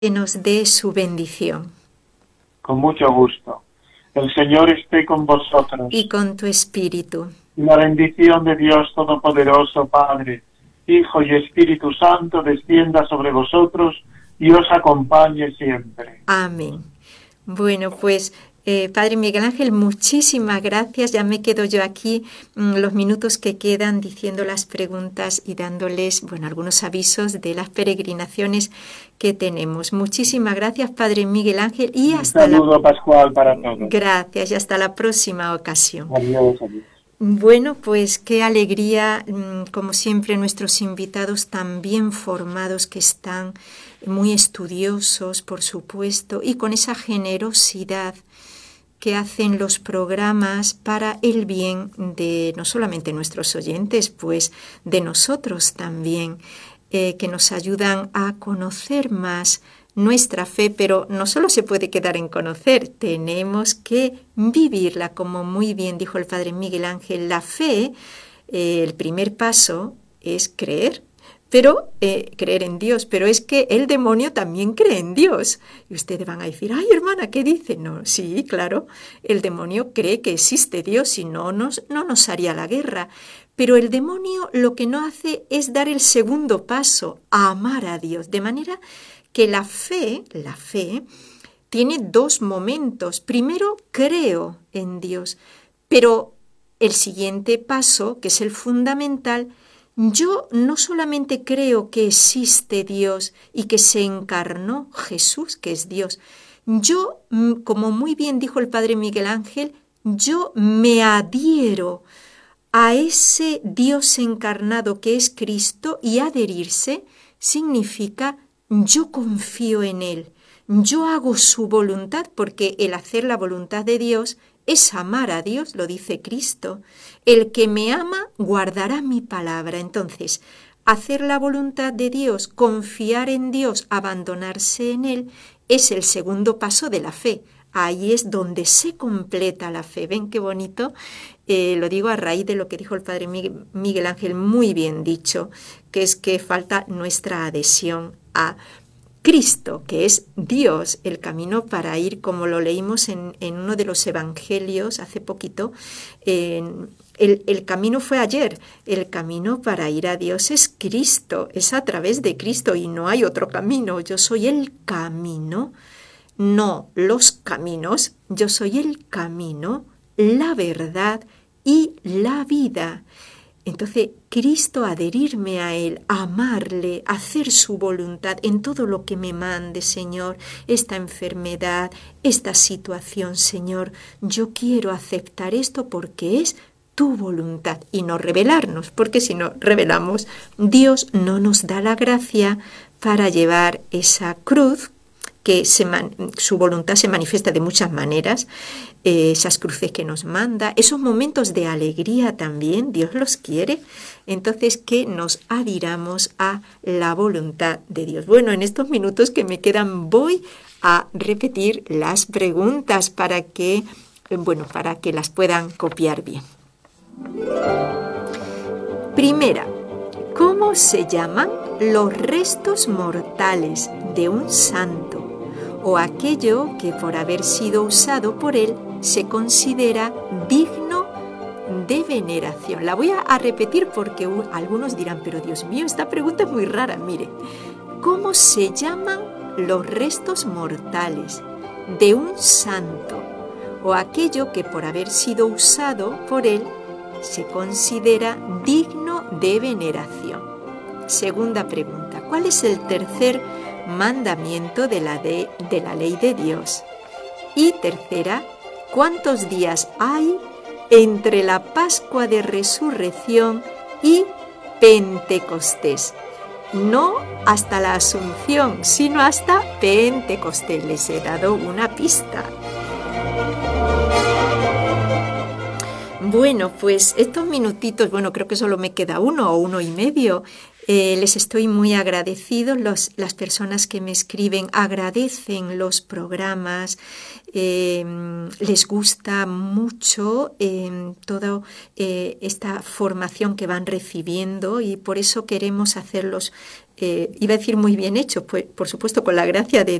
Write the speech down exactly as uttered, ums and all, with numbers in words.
que nos dé su bendición. Con mucho gusto. El Señor esté con vosotros. Y con tu espíritu. Y la bendición de Dios Todopoderoso, Padre, Hijo y Espíritu Santo, descienda sobre vosotros y os acompañe siempre. Amén. Bueno, pues, eh, Padre Miguel Ángel, muchísimas gracias. Ya me quedo yo aquí mmm, los minutos que quedan diciendo las preguntas y dándoles, bueno, algunos avisos de las peregrinaciones que tenemos. Muchísimas gracias, Padre Miguel Ángel, y hasta Un saludo la... pascual para todos. Gracias, y hasta la próxima ocasión. Adiós, adiós. Bueno, pues qué alegría, como siempre, nuestros invitados tan bien formados que están, muy estudiosos, por supuesto, y con esa generosidad que hacen los programas para el bien de no solamente nuestros oyentes, pues de nosotros también, eh, que nos ayudan a conocer más nuestra fe, pero no solo se puede quedar en conocer, tenemos que vivirla, como muy bien dijo el Padre Miguel Ángel. La fe, eh, el primer paso es creer, pero eh, creer en Dios, pero es que el demonio también cree en Dios. Y ustedes van a decir, ay hermana, ¿qué dice? No, sí, claro, el demonio cree que existe Dios, si no nos, no nos haría la guerra. Pero el demonio lo que no hace es dar el segundo paso, a amar a Dios, de manera que la fe, la fe, tiene dos momentos. Primero, creo en Dios, pero el siguiente paso, que es el fundamental, yo no solamente creo que existe Dios y que se encarnó Jesús, que es Dios, yo, como muy bien dijo el Padre Miguel Ángel, yo me adhiero a ese Dios encarnado que es Cristo, y adherirse significa yo confío en Él, yo hago su voluntad, porque el hacer la voluntad de Dios es amar a Dios, lo dice Cristo. El que me ama guardará mi palabra. Entonces, hacer la voluntad de Dios, confiar en Dios, abandonarse en Él, es el segundo paso de la fe. Ahí es donde se completa la fe. ¿Ven qué bonito? Eh, lo digo a raíz de lo que dijo el Padre Miguel Ángel, muy bien dicho, que es que falta nuestra adhesión a Cristo, que es Dios, el camino para ir, como lo leímos en, en uno de los evangelios hace poquito. Eh, el, el camino fue ayer, el camino para ir a Dios es Cristo, es a través de Cristo y no hay otro camino. Yo soy el camino, no los caminos, yo soy el camino, la verdad y la vida. Entonces, Cristo, adherirme a Él, amarle, hacer su voluntad en todo lo que me mande, Señor, esta enfermedad, esta situación, Señor, yo quiero aceptar esto porque es tu voluntad, y no rebelarnos, porque si no revelamos, Dios no nos da la gracia para llevar esa cruz, que se man, su voluntad se manifiesta de muchas maneras, eh, esas cruces que nos manda, esos momentos de alegría también, Dios los quiere, entonces que nos adhiramos a la voluntad de Dios. Bueno, en estos minutos que me quedan voy a repetir las preguntas para que, bueno, para que las puedan copiar bien. Primera, ¿cómo se llaman los restos mortales de un santo o aquello que por haber sido usado por él se considera digno de veneración? La voy a, a repetir porque uh, algunos dirán, pero Dios mío, esta pregunta es muy rara. Mire, ¿cómo se llaman los restos mortales de un santo o aquello que por haber sido usado por él se considera digno de veneración? Segunda pregunta, ¿cuál es el tercer mandamiento de la, de, de la ley de Dios? Y tercera, ¿cuántos días hay entre la Pascua de Resurrección y Pentecostés? No hasta la Asunción, sino hasta Pentecostés. Les he dado una pista. Bueno, pues estos minutitos, bueno, creo que solo me queda uno o uno y medio. Eh, les estoy muy agradecido. Los, las personas que me escriben agradecen los programas, eh, les gusta mucho eh, toda eh, esta formación que van recibiendo y por eso queremos hacerlos, eh, iba a decir muy bien hechos, pues por supuesto con la gracia de